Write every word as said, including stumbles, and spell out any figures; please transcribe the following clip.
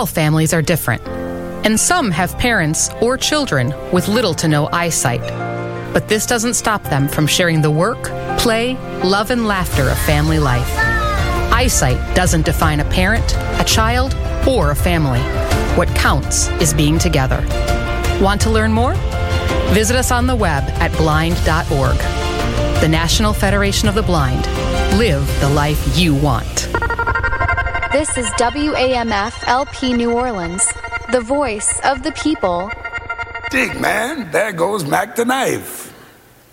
All families are different, and some have parents or children with little to no eyesight. But this doesn't stop them from sharing the work, play, love, and laughter of family life. Eyesight doesn't define a parent, a child, or a family. What counts is being together. Want to learn more? Visit us on the web at blind dot org. The National Federation of the Blind. Live the life you want. This is W A M F L P New Orleans, the voice of the people. Dig, man, there goes Mac the Knife.